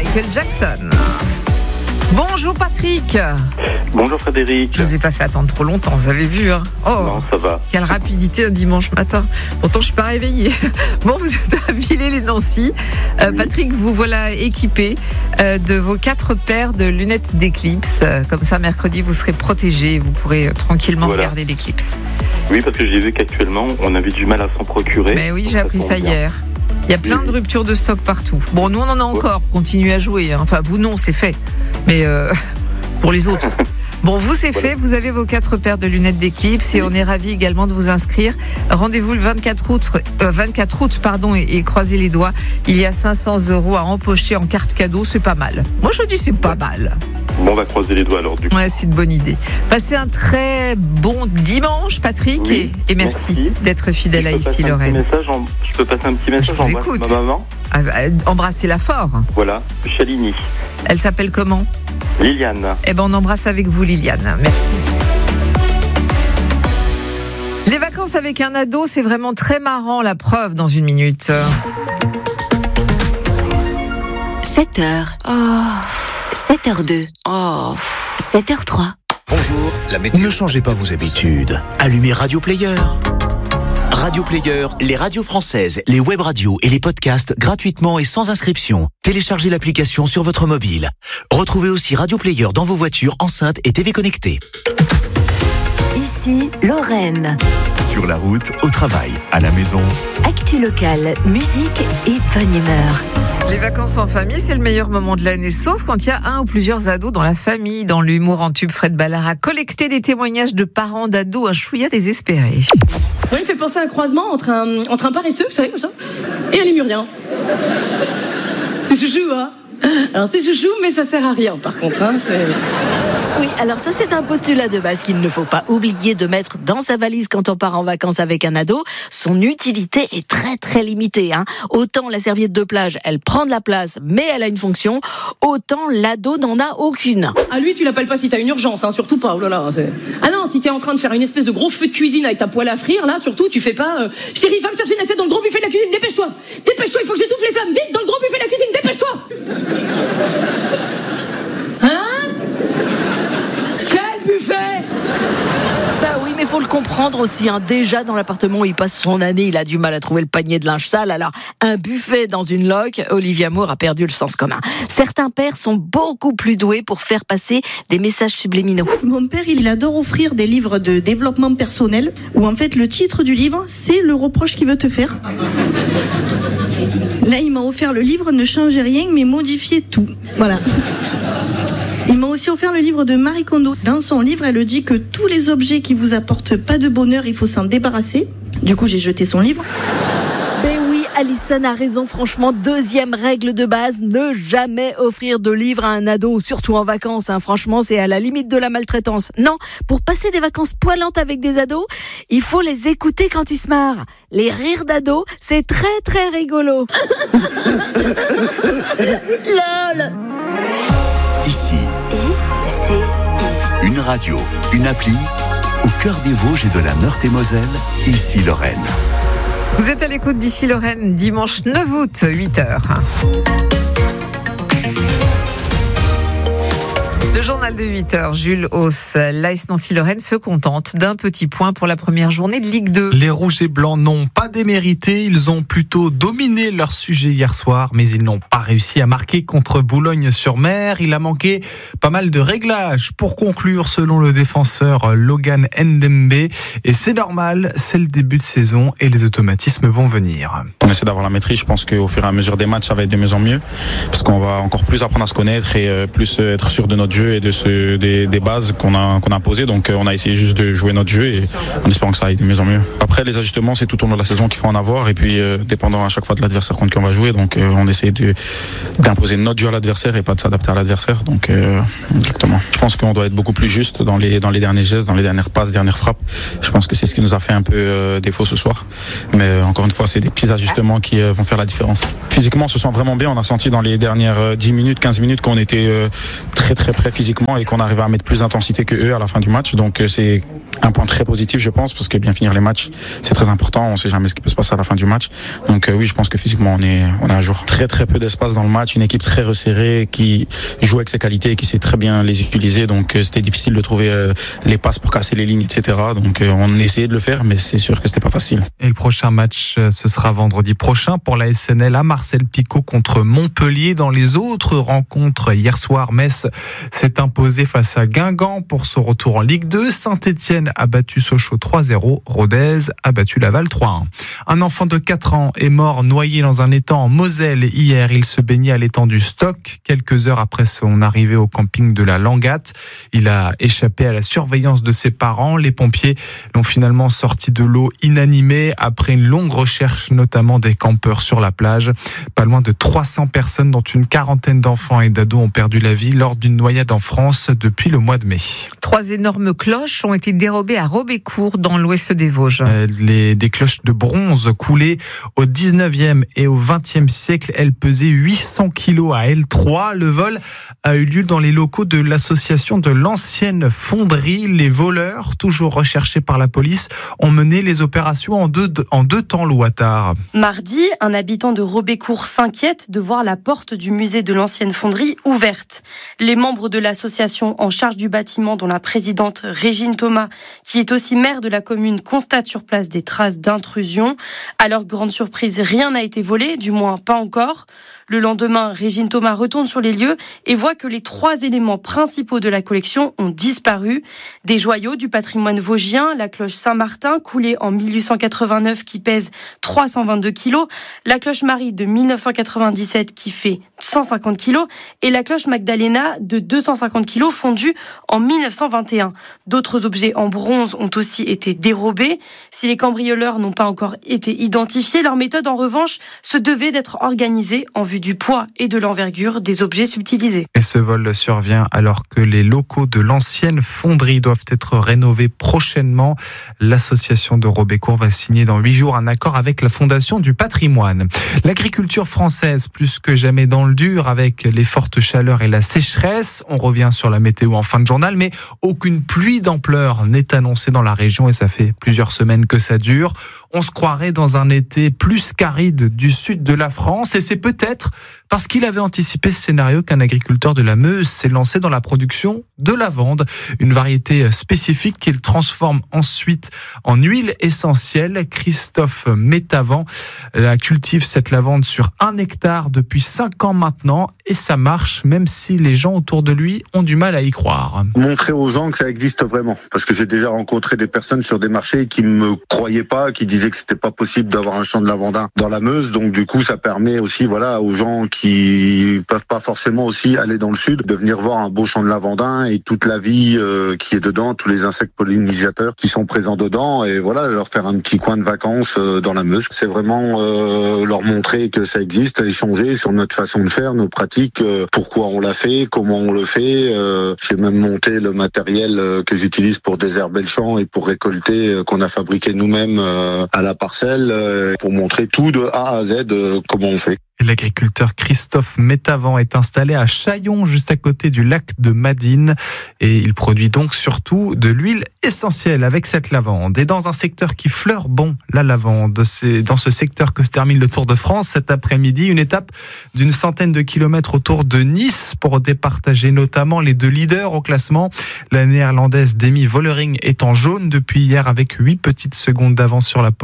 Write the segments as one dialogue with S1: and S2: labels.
S1: Michael Jackson. Bonjour Patrick.
S2: Bonjour Frédéric.
S1: Je vous ai pas fait attendre trop longtemps, vous avez vu hein. Oh,
S2: non, ça va.
S1: Quelle rapidité un dimanche matin. Pourtant je suis pas réveillée. Bon, vous êtes à Villers-les-Nancy.
S2: Oui.
S1: Patrick, vous voilà équipé de vos 4 paires de lunettes d'éclipse. Comme ça, mercredi, vous serez protégé. Vous pourrez tranquillement regarder l'éclipse.
S2: Oui, parce que j'ai vu qu'actuellement, on avait du mal à s'en procurer.
S1: Mais oui, j'ai appris ça hier. Il y a plein de ruptures de stock partout. Bon, nous, on en a encore. Continuez à jouer. Enfin, vous, non, c'est fait. Mais pour les autres. Bon, vous, c'est fait. Vous avez vos 4 paires de lunettes d'éclipse et on est ravis également de vous inscrire. Rendez-vous le 24 août, et croisez les doigts. Il y a 500 € à empocher en carte cadeau. C'est pas mal. Moi, je dis c'est pas mal.
S2: Bon, on va croiser les doigts alors du coup.
S1: Ouais, c'est une bonne idée. Passez un très bon dimanche, Patrick,
S2: oui,
S1: et merci d'être fidèle à Ici Lorraine.
S2: Je peux passer un petit message.
S1: Je vous écoute.
S2: Ma maman.
S1: Embrassez-la fort.
S2: Voilà, Chaligny.
S1: Elle s'appelle comment ?
S2: Liliane.
S1: Eh ben, on embrasse avec vous, Liliane. Merci. Les vacances avec un ado, c'est vraiment très marrant. La preuve dans une minute.
S3: 7h. Oh. 7h02. Oh. 7h03.
S4: Bonjour, la météo. Ne changez pas vos habitudes. Allumez Radio Player. Radio Player, les radios françaises, les web radios et les podcasts gratuitement et sans inscription. Téléchargez l'application sur votre mobile. Retrouvez aussi Radio Player dans vos voitures, enceintes et TV connectées.
S3: Ici Lorraine.
S5: Sur la route, au travail, à la maison.
S3: Actu locale, musique et bonne humeur.
S1: Les vacances en famille, c'est le meilleur moment de l'année, sauf quand il y a un ou plusieurs ados dans la famille. Dans l'humour en tube, Fred Ballard a collecté des témoignages de parents d'ados un chouïa désespéré.
S6: Moi, il me fait penser à un croisement entre un paresseux, vous savez, comme ça, et un lémurien. C'est chouchou, hein. Alors c'est chouchou, mais ça sert à rien, par contre, hein, c'est...
S7: Oui, alors ça c'est un postulat de base qu'il ne faut pas oublier de mettre dans sa valise quand on part en vacances avec un ado. Son utilité est très très limitée. Autant la serviette de plage, elle prend de la place, mais elle a une fonction, autant l'ado n'en a aucune.
S6: Ah lui, tu l'appelles pas si t'as une urgence, hein, surtout pas. Oh là là, ah non, si t'es en train de faire une espèce de gros feu de cuisine avec ta poêle à frire, là, surtout, tu fais pas... Chérie, va me chercher une assiette dans le gros buffet de la cuisine, dépêche-toi. Dépêche-toi, il faut que j'étouffe les flammes, vite, dans le gros buffet de la cuisine, dépêche-toi. Buffet.
S7: Bah oui, mais faut le comprendre aussi. Déjà dans l'appartement où il passe son année, il a du mal à trouver le panier de linge sale. Alors un buffet dans une loque, Olivia Moore a perdu le sens commun. Certains pères sont beaucoup plus doués pour faire passer des messages subliminaux.
S8: Mon père, il adore offrir des livres de développement personnel où en fait le titre du livre, c'est le reproche qu'il veut te faire. Là, il m'a offert le livre Ne changez rien, mais modifiez tout. Voilà. Il m'a aussi offert le livre de Marie Kondo. Dans son livre, elle dit que tous les objets qui vous apportent pas de bonheur, il faut s'en débarrasser. Du coup, j'ai jeté son livre.
S7: Ben oui, Alison a raison, franchement. 2e règle de base, ne jamais offrir de livres à un ado, surtout en vacances. Franchement, c'est à la limite de la maltraitance. Non, pour passer des vacances poilantes avec des ados, il faut les écouter quand ils se marrent. Les rires d'ados, c'est très très rigolo.
S3: LOL.
S5: Ici,
S3: I-C-I.
S5: une radio, une appli, au cœur des Vosges et de la Meurthe-et-Moselle, Ici Lorraine.
S1: Vous êtes à l'écoute d'Ici Lorraine, dimanche 9 août, 8h. Le journal de 8h, Jules Hauss. L'AS Nancy-Lorraine se contente d'un petit point pour la première journée de Ligue 2.
S9: Les Rouges et Blancs n'ont pas démérité, ils ont plutôt dominé leur sujet hier soir, mais ils n'ont pas réussi à marquer contre Boulogne-sur-Mer. Il a manqué pas mal de réglages pour conclure, selon le défenseur Logan Ndembe. Et c'est normal, c'est le début de saison et les automatismes vont venir.
S10: On essaie d'avoir la maîtrise, je pense qu'au fur et à mesure des matchs, ça va être de mieux en mieux, parce qu'on va encore plus apprendre à se connaître et plus être sûr de notre jeu et des bases qu'on a posées. Donc on a essayé juste de jouer notre jeu et en espérant que ça aille de mieux en mieux. Après, les ajustements, c'est tout au long de la saison qu'il faut en avoir, et puis dépendant à chaque fois de l'adversaire contre qui on va jouer, donc on essaie d'imposer notre jeu à l'adversaire et pas de s'adapter à l'adversaire. Donc exactement. Je pense qu'on doit être beaucoup plus juste dans les derniers gestes, dans les dernières passes, dernières frappes. Je pense que c'est ce qui nous a fait un peu défaut ce soir. Mais encore une fois, c'est des petits ajustements qui vont faire la différence. Physiquement, on se sent vraiment bien. On a senti dans les dernières 10 minutes, 15 minutes qu'on était très très près physiquement physiquement et qu'on arrive à mettre plus d'intensité que eux à la fin du match. Donc c'est un point très positif, je pense, parce que bien finir les matchs, c'est très important. On ne sait jamais ce qui peut se passer à la fin du match. Donc oui, je pense que physiquement, on est à jour. Très très peu d'espace dans le match, une équipe très resserrée qui joue avec ses qualités et qui sait très bien les utiliser. Donc c'était difficile de trouver les passes pour casser les lignes, etc. Donc on essayait de le faire, mais c'est sûr que c'était pas facile.
S9: Et le prochain match, ce sera vendredi prochain pour la SNL à Marcel-Picot contre Montpellier. Dans les autres rencontres, hier soir, Metz s'est imposé face à Guingamp pour son retour en Ligue 2. Saint-Etienne a battu Sochaux 3-0. Rodez a battu Laval 3-1. Un enfant de 4 ans est mort noyé dans un étang en Moselle. Hier, il se baignait à l'étang du Stock. Quelques heures après son arrivée au camping de la Langatte, il a échappé à la surveillance de ses parents. Les pompiers l'ont finalement sorti de l'eau inanimé après une longue recherche, notamment des campeurs sur la plage. Pas loin de 300 personnes, dont une quarantaine d'enfants et d'ados, ont perdu la vie lors d'une noyade en France depuis le mois de mai.
S1: 3 énormes cloches ont été dérobées à Robécourt, dans l'ouest des Vosges.
S9: Des cloches de bronze coulées au 19e et au 20e siècle. Elles pesaient 800 kilos à L3. Le vol a eu lieu dans les locaux de l'association de l'ancienne fonderie. Les voleurs, toujours recherchés par la police, ont mené les opérations en deux temps, Louattard.
S11: Mardi, un habitant de Robécourt s'inquiète de voir la porte du musée de l'ancienne fonderie ouverte. Les membres de l'association en charge du bâtiment, dont la présidente Régine Thomas, qui est aussi maire de la commune, constate sur place des traces d'intrusion. À leur grande surprise, rien n'a été volé, du moins pas encore. Le lendemain, Régine Thomas retourne sur les lieux et voit que les 3 éléments principaux de la collection ont disparu. Des joyaux du patrimoine vosgien, la cloche Saint-Martin, coulée en 1889, qui pèse 322 kilos, la cloche Marie de 1997, qui fait 150 kilos, et la cloche Magdalena de 250 kilos, fondue en 1921. D'autres objets en bronze ont aussi été dérobés. Si les cambrioleurs n'ont pas encore été identifiés, leur méthode, en revanche, se devait d'être organisée en vue du poids et de l'envergure des objets subtilisés.
S9: Et ce vol survient alors que les locaux de l'ancienne fonderie doivent être rénovés prochainement. L'association de Robécourt va signer dans 8 jours un accord avec la Fondation du patrimoine. L'agriculture française, plus que jamais dans le dur avec les fortes chaleurs et la sécheresse. On revient sur la météo en fin de journal, mais aucune pluie d'ampleur n'est annoncée dans la région et ça fait plusieurs semaines que ça dure. On se croirait dans un été plus qu'aride du sud de la France et c'est peut-être parce qu'il avait anticipé ce scénario qu'un agriculteur de la Meuse s'est lancé dans la production de lavande, une variété spécifique qu'il transforme ensuite en huile essentielle. Christophe Métavant cultive cette lavande sur 1 hectare depuis 5 ans maintenant et ça marche même si les gens autour de lui ont du mal à y croire.
S12: Montrer aux gens que ça existe vraiment, parce que j'ai déjà rencontré des personnes sur des marchés qui me croyaient pas, qui disaient que c'était pas possible d'avoir un champ de lavandin dans la Meuse, donc du coup ça permet aussi aux gens qui peuvent pas forcément aussi aller dans le sud de venir voir un beau champ de lavandin et toute la vie qui est dedans, tous les insectes pollinisateurs qui sont présents dedans et leur faire un petit coin de vacances dans la Meuse. C'est vraiment leur montrer que ça existe, échanger sur notre façon de faire, nos pratiques, pourquoi on l'a fait, comment on le fait. J'ai même monté le matériel que j'utilise pour désherber le champ et pour récolter, qu'on a fabriqué nous-mêmes à la parcelle, pour montrer tout de A à Z comment on fait.
S9: L'agriculteur Christophe Métavant est installé à Chaillon, juste à côté du lac de Madine. Et il produit donc surtout de l'huile essentielle avec cette lavande. Et dans un secteur qui fleure bon la lavande, c'est dans ce secteur que se termine le Tour de France cet après-midi. Une étape d'une centaine de kilomètres autour de Nice pour départager notamment les 2 leaders au classement. La néerlandaise Demi Vollering est en jaune depuis hier avec 8 petites secondes d'avance sur la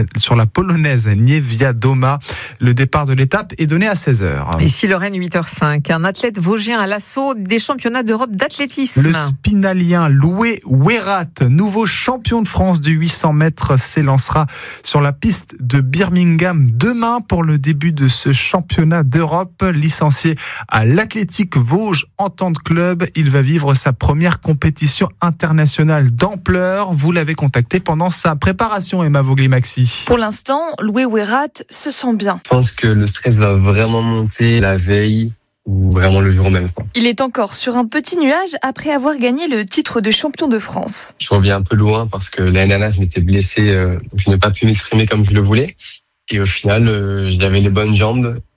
S9: polonaise Niewiadoma. Le départ de l'étape est donné à 16h.
S1: Ici Lorraine, 8h05. Un athlète vosgien à l'assaut des championnats d'Europe d'athlétisme.
S9: Le spinalien Loué Ouérat, nouveau champion de France du 800 mètres, s'élancera sur la piste de Birmingham demain pour le début de ce championnat d'Europe. Licencié à l'Athlétique Vosges Entente Club, il va vivre sa première compétition internationale d'ampleur. Vous l'avez contacté pendant sa préparation, Emma Vogli-Maxi.
S13: Pour l'instant, Loué Ouérat se sent bien.
S14: Je pense que le stress va vraiment monter la veille ou vraiment le jour même.
S13: Il est encore sur un petit nuage après avoir gagné le titre de champion de France.
S14: Je reviens un peu loin parce que l'année dernière, je m'étais blessé, donc je n'ai pas pu m'exprimer comme je le voulais. Et au final, j'avais les bonnes jambes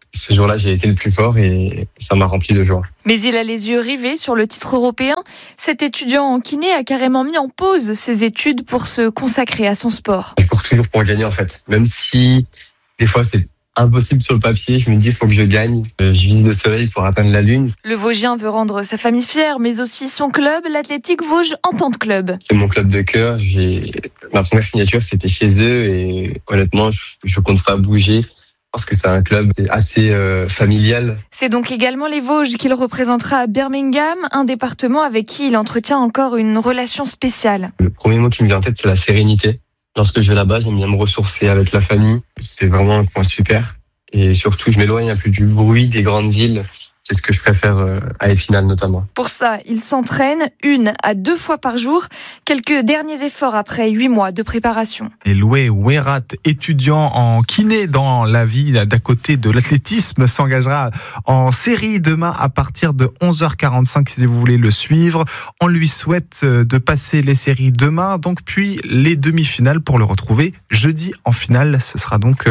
S14: Ce jour-là, j'ai été le plus fort et ça m'a rempli de joie.
S13: Mais il a les yeux rivés sur le titre européen. Cet étudiant en kiné a carrément mis en pause ses études pour se consacrer à son sport.
S14: Je cours toujours pour gagner en fait. Même si des fois c'est impossible sur le papier, je me dis il faut que je gagne. Je vise le soleil pour atteindre la lune.
S13: Le Vosgien veut rendre sa famille fière, mais aussi son club, l'Athletic Vosges Entente Club.
S14: C'est mon club de cœur. Ma première signature, c'était chez eux et honnêtement, je compte pas bouger parce que c'est un club assez familial.
S13: C'est donc également les Vosges qu'il représentera à Birmingham, un département avec qui il entretient encore une relation spéciale.
S14: Le premier mot qui me vient en tête, c'est la sérénité. Lorsque je vais là-bas, j'aime bien me ressourcer avec la famille. C'est vraiment un coin super. Et surtout, je m'éloigne un peu du bruit des grandes villes. C'est ce que je préfère à Épinal notamment.
S13: Pour ça, il s'entraîne 1 à 2 fois par jour. Quelques derniers efforts après 8 mois de préparation.
S9: Et Loué Ouerat, étudiant en kiné dans la ville d'à côté de l'athlétisme, s'engagera en série demain à partir de 11h45 si vous voulez le suivre. On lui souhaite de passer les séries demain, donc puis les demi-finales pour le retrouver jeudi en finale. Ce sera donc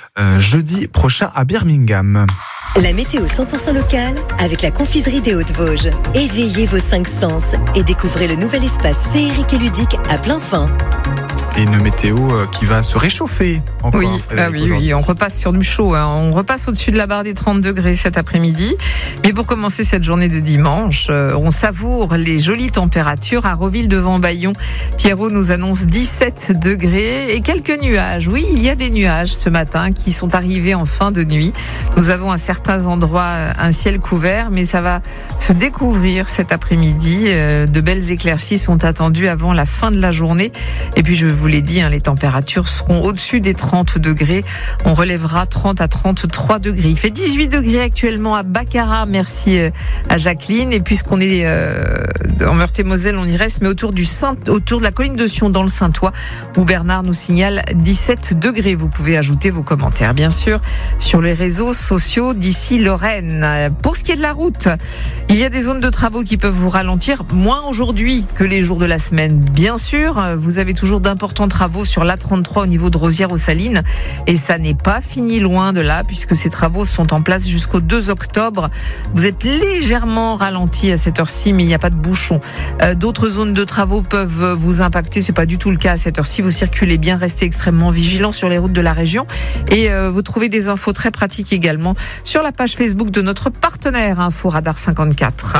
S9: jeudi prochain à Birmingham.
S3: La météo 100% locale avec la confiserie des Hauts-de-Vosges. Éveillez vos 5 sens et découvrez le nouvel espace féerique et ludique à plein fin.
S9: Et une météo qui va se réchauffer encore.
S1: Oui, on repasse sur du chaud. On repasse au-dessus de la barre des 30 degrés cet après-midi. Mais pour commencer cette journée de dimanche, on savoure les jolies températures. À Roville-devant-Bayon, Pierrot nous annonce 17 degrés et quelques nuages. Oui, il y a des nuages ce matin qui sont arrivés en fin de nuit. Nous avons à certains endroits un ciel couvert, mais ça va se découvrir cet après-midi. De belles éclaircies sont attendues avant la fin de la journée. Et puis je vous l'ai dit, les températures seront au-dessus des 30 degrés. On relèvera 30 à 33 degrés. Il fait 18 degrés actuellement à Baccarat. Merci à Jacqueline. Et puisqu'on est en Meurthe-et-Moselle, on y reste, mais autour de la colline de Sion dans le Saintois, où Bernard nous signale 17 degrés. Vous pouvez ajouter vos commentaires, bien sûr, sur les réseaux sociaux d'ici Lorraine. Pour ce qui est de la route, il y a des zones de travaux qui peuvent vous ralentir, moins aujourd'hui que les jours de la semaine. Bien sûr, vous avez toujours d'importants travaux sur l'A33 au niveau de Rosières-aux-Salines et ça n'est pas fini loin de là puisque ces travaux sont en place jusqu'au 2 octobre. Vous êtes légèrement ralenti à cette heure-ci, mais il n'y a pas de bouchon. D'autres zones de travaux peuvent vous impacter, c'est pas du tout le cas à cette heure-ci. Vous circulez bien, restez extrêmement vigilants sur les routes de la région et vous trouvez des infos très pratiques également sur la page Facebook de notre partenaire Info Radar 54.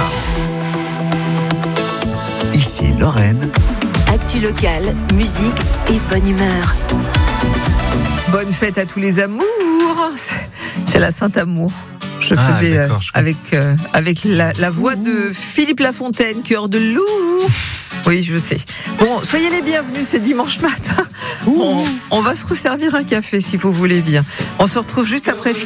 S4: Ici Lorraine.
S3: Actu locale, musique et bonne humeur.
S1: Bonne fête à tous les amours. C'est la Saint-Amour. Je faisais avec la voix de Philippe Lafontaine, cœur de loup. Oui, je sais. Bon, soyez les bienvenus, c'est dimanche matin. On va se resservir un café si vous voulez bien. On se retrouve juste après Philippe.